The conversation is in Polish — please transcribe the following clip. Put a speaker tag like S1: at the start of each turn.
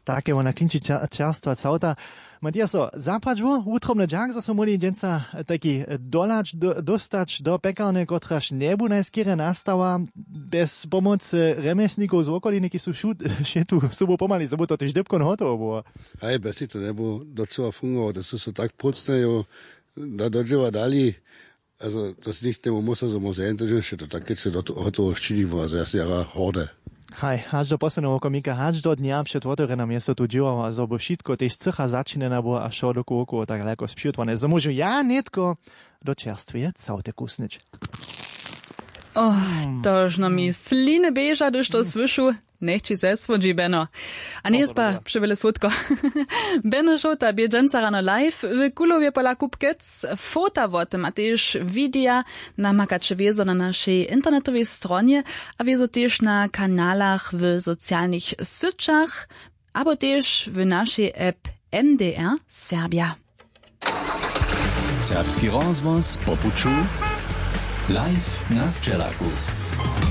S1: Takie ona klinči čerstva cauta. Matiaso, zapadło, utromny dżak, zo so moli dżęca taki dolacz, dostać do pekarny, kotraż nebu najskiery nastała, bez pomocy remesników z okoliny, ki su šetu sobu pomali, zobu to tyž dybkon hotovo było.
S2: Hej, bez to nebu docela fungowało, to su tak procne, jo, da dođeva dali, also, das nicht nemu musa so muzejen, to že to tak, keď se hotovo ščinivo, also jas jara horde.
S1: Hej, hač do posledného komika, hač do dnia před otvorené miesto tu dživo, a zobo všetko, tež cicha začínená bo a šo do kúku, tak leko spšutvané. Zamôžu ja netko do čerstvie caute kusnič.
S3: Tožno mi sline beža, duž to svyšu, nechči se svodži, Beno. A nie jest pa przywyle słodko. Beno Šota bie dżęca rano live w Kulowie pola Kupkec. Fota o tym, a też wideo namakacze wiezo na naszej internetowej stronie, a wiezo też na kanalach w socjalnych syciach, albo też w naszej app MDR Serbia.
S4: Serbski rozvoz popuču live na Sčelaku.